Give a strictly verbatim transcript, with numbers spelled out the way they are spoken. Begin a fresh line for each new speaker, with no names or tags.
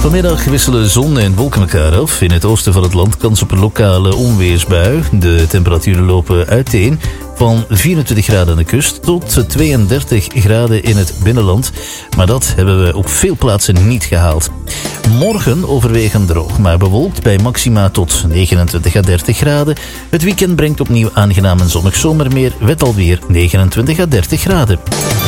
Vanmiddag wisselen zon en wolken elkaar af. In het oosten van het land kans op een lokale onweersbui. De temperaturen lopen uiteen van vierentwintig graden aan de kust tot tweeëndertig graden in het binnenland. Maar dat hebben we op veel plaatsen niet gehaald. Morgen overwegend droog, maar bewolkt bij maxima tot negenentwintig à dertig graden. Het weekend brengt opnieuw aangenaam en zonnig zomermeer, met alweer negenentwintig à dertig graden.